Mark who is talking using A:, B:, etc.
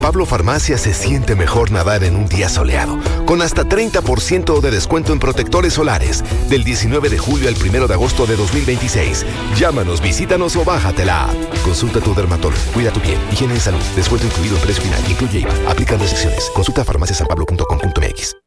A: Pablo Farmacia se siente mejor nadar en un día soleado, con hasta 30% de descuento en protectores solares, del 19 de julio al 1 de agosto de 2026. Llámanos, visítanos o bájate la app. Consulta a tu dermatólogo, cuida tu piel, higiene y salud, descuento incluido en precio final, incluye IVA, aplican restricciones. Consulta farmaciasanpablo.com.mx.